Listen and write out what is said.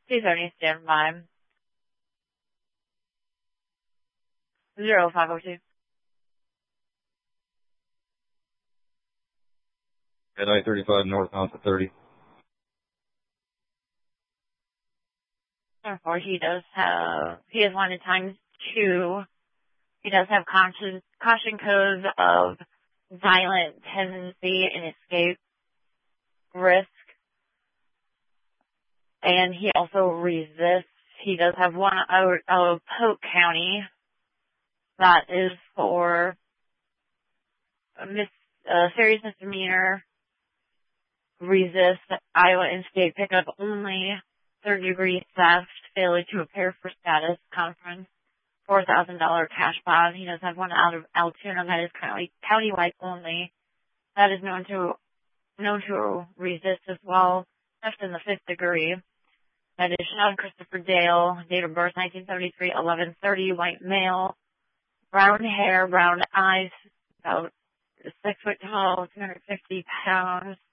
270, stand by. 0502. At I-35 north onto 30. Therefore, he has wanted times 2. He does have caution codes of violent tendency and escape risk. And he also resists. He does have one out of Polk County. That is for serious misdemeanor, resist, Iowa in-state pickup only, third-degree theft, failure to appear for status conference, $4,000 cash bond. He does have one out of Altoona that is currently countywide only. That is known to resist as well, theft in the 5th degree. That is Sean Christopher Dale, date of birth 1973, 11/30, white male, brown hair, brown eyes, about 6 foot tall, 250 pounds.